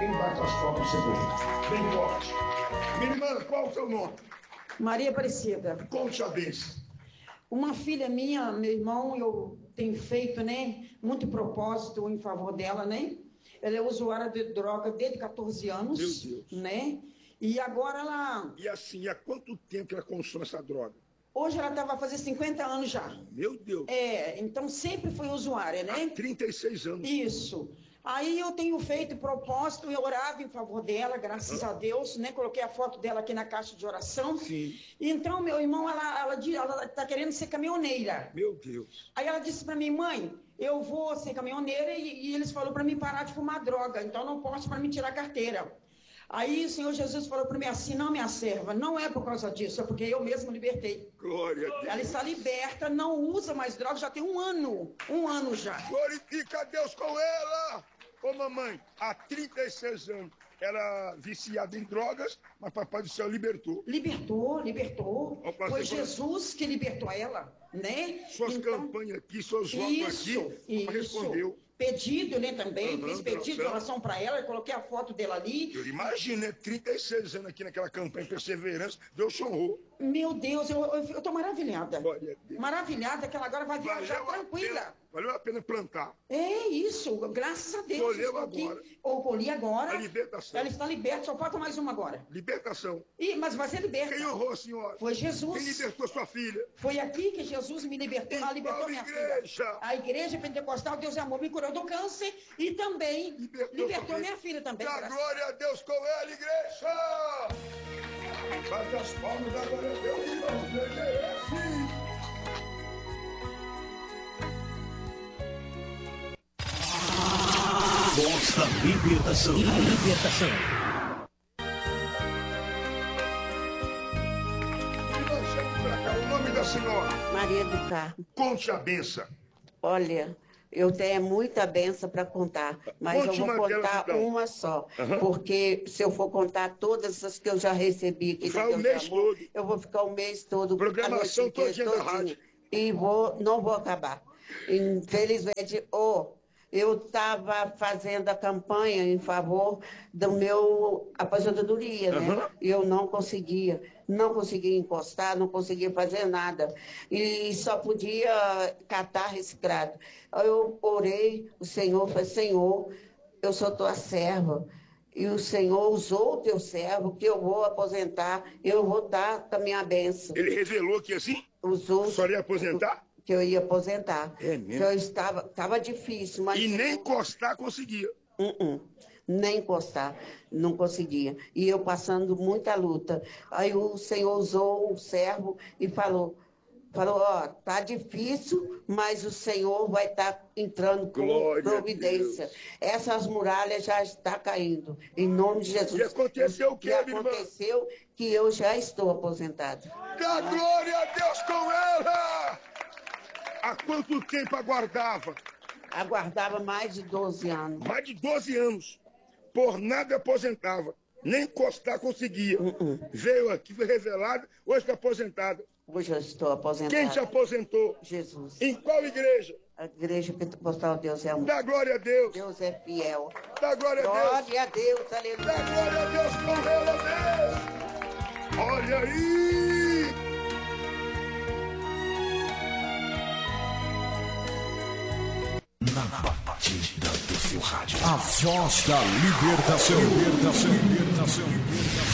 Quem bate as palmas sempre bem forte. Minha irmã, qual é o seu nome? Maria Aparecida. Conte a bênção. Uma filha minha, meu irmão, eu tenho feito, né, muito propósito em favor dela, né? Ela é usuária de droga desde 14 anos. Meu Deus. Né? E agora ela... E assim, há quanto tempo que ela consome essa droga? Hoje ela estava a fazer 50 anos já. Meu Deus. Então sempre foi usuária, né? Há 36 anos. Isso. Aí eu tenho feito propósito, eu orava em favor dela, graças a Deus, né? Coloquei a foto dela aqui na caixa de oração. Sim. Então, meu irmão, ela tá querendo ser caminhoneira. Meu Deus. Aí ela disse para mim, mãe, eu vou ser caminhoneira e eles falaram para mim parar de fumar droga, então não posso para mim tirar a carteira. Aí o Senhor Jesus falou para mim assim, não, minha serva, não é por causa disso, é porque eu mesmo libertei. Glória a Deus. Ela está liberta, não usa mais droga, já tem um ano já. Glorifica a Deus com ela. Ô mamãe, há 36 anos, era viciada em drogas, mas papai do céu libertou. Libertou. Foi Jesus que libertou ela, né? Suas campanhas aqui, seus votos aqui, respondeu. Pedido, né, também, fiz pedido de oração para ela, eu coloquei a foto dela ali. Eu imagino, né, 36 anos aqui naquela campanha de perseverança, Deus honrou. Meu Deus, eu tô maravilhada. Glória a Deus. Maravilhada que ela agora vai viajar tranquila. Valeu a pena plantar. É isso, graças a Deus. Colheu agora. Colhi agora. A libertação. Ela está liberta, só falta mais uma agora. Libertação. Mas vai ser liberta. Quem honrou a senhora? Foi Jesus. Quem libertou sua filha? Foi aqui que Jesus me libertou. Ela libertou minha filha. A igreja pentecostal, Deus é Amor, me curou do câncer e também libertou minha filha também. Dá glória a Deus com ela, igreja! Faz as palmas da glória a Deus, irmão. Voz da libertação. Libertação. O nome da senhora? Maria do Carmo. Conte a benção. Olha, eu tenho muita benção para contar, mas eu vou contar uma só. Porque se eu for contar todas as que eu já recebi aqui, o mês todo. Eu vou ficar o mês todo. Programação todinha da rádio. E não vou acabar. Infelizmente, eu estava fazendo a campanha em favor do meu aposentadoria, né? E eu não conseguia encostar, não conseguia fazer nada. E só podia catar reciclado. Aí eu orei, o Senhor falou, Senhor, eu sou tua serva. E o Senhor usou o teu servo, que eu vou aposentar, eu vou dar com a minha bênção. Ele revelou que assim? Usou. Só ia aposentar? Que eu ia aposentar. É mesmo? Que eu estava difícil, mas... E nem encostar conseguia? Nem encostar, não conseguia. E eu passando muita luta. Aí o Senhor usou o servo e falou, tá difícil, mas o Senhor vai estar entrando com providência. Essas muralhas já estão caindo, em nome de Jesus. E aconteceu o quê, minha irmã? Aconteceu que eu já estou aposentado. Dá glória a Deus com ela! Há quanto tempo aguardava? Aguardava mais de 12 anos. Mais de 12 anos. Por nada aposentava. Nem encostar conseguia. Veio aqui, foi revelado, hoje está aposentada. Hoje eu estou aposentada. Quem te aposentou? Jesus. Em qual igreja? A igreja pentecostal Deus é Amor. Dá glória a Deus. Deus é fiel. Dá glória a Deus. Glória a Deus, aleluia. Dá glória a Deus com ela, Deus. Olha aí. Na batida do seu rádio. A voz da libertação. Libertação.